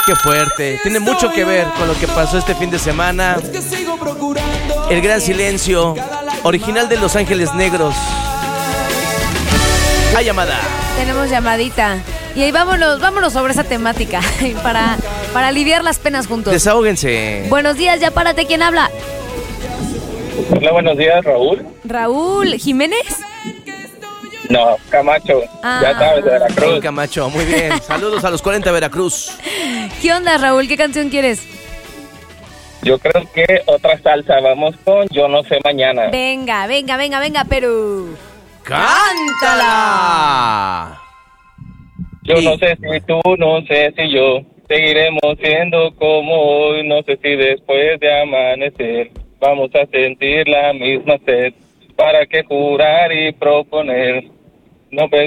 Qué fuerte. Tiene mucho que ver con lo que pasó este fin de semana. El Gran Silencio, original de Los Ángeles Negros. Hay llamada. Tenemos llamadita. Y ahí vámonos sobre esa temática para aliviar las penas juntos. Desahóguense. Buenos días, ya párate, ¿quién habla? Hola, buenos días, Raúl. Raúl, ¿Jiménez? No, Camacho, ya sabes, de Veracruz. Camacho, muy bien. Saludos a los 40 Veracruz. ¿Qué onda, Raúl? ¿Qué canción quieres? Yo creo que otra salsa, vamos con Yo No Sé Mañana. Venga, Perú. ¡Cántala! Yo no sé si tú, no sé si yo seguiremos siendo como hoy. No sé si después de amanecer vamos a sentir la misma sed. ¿Para qué jurar y proponer? No